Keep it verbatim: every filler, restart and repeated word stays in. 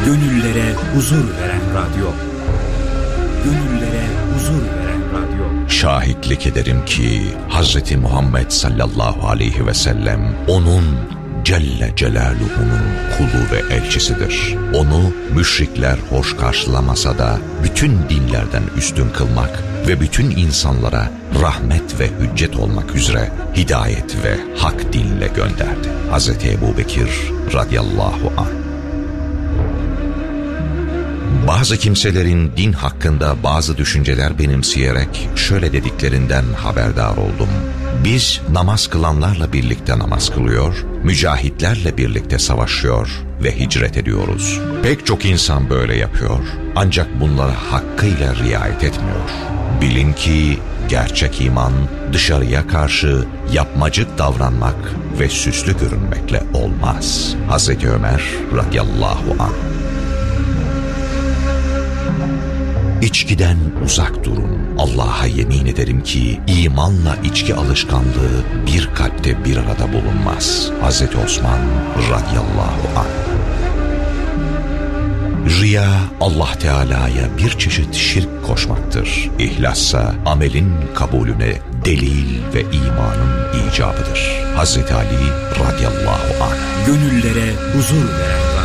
Gönüllere huzur veren radyo. Gönüllere huzur veren radyo. Şahitlik ederim ki Hazreti Muhammed sallallahu aleyhi ve sellem onun Celle Celaluhu'nun kulu ve elçisidir. Onu müşrikler hoş karşılamasa da bütün dinlerden üstün kılmak ve bütün insanlara rahmet ve hüccet olmak üzere hidayet ve hak dinle gönderdi. Hazreti Ebubekir radıyallahu anh. Bazı kimselerin din hakkında bazı düşünceler benimseyerek şöyle dediklerinden haberdar oldum. Biz namaz kılanlarla birlikte namaz kılıyor, mücahitlerle birlikte savaşıyor ve hicret ediyoruz. Pek çok insan böyle yapıyor, ancak bunlara hakkıyla riayet etmiyor. Bilin ki gerçek iman dışarıya karşı yapmacık davranmak ve süslü görünmekle olmaz. Hazreti Ömer radıyallahu anh. İçkiden uzak durun. Allah'a yemin ederim ki imanla içki alışkanlığı bir kalpte bir arada bulunmaz. Hazreti Osman radıyallahu anh. Riya Allah Teala'ya bir çeşit şirk koşmaktır. İhlassa amelin kabulüne delil ve imanın icabıdır. Hazreti Ali radıyallahu anh. Gönüllere huzur veren radyo.